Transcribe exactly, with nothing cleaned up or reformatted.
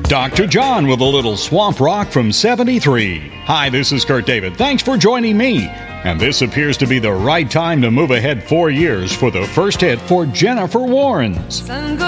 Doctor John with a little swamp rock from seventy-three. Hi, this is Kurt David. Thanks for joining me. And this appears to be the right time to move ahead four years for the first hit for Jennifer Warnes.